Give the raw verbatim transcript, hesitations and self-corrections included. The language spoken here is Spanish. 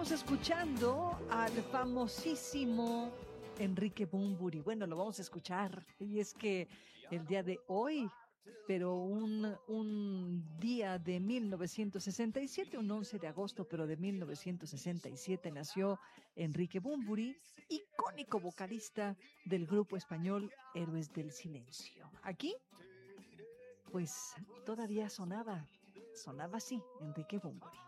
Estamos escuchando al famosísimo Enrique Bunbury. Bueno, lo vamos a escuchar. Y es que el día de hoy, pero un, un día de mil novecientos sesenta y siete, un once de agosto, pero de mil novecientos sesenta y siete, nació Enrique Bunbury, icónico vocalista del grupo español Héroes del Silencio. Aquí, pues todavía sonaba, sonaba así, Enrique Bunbury.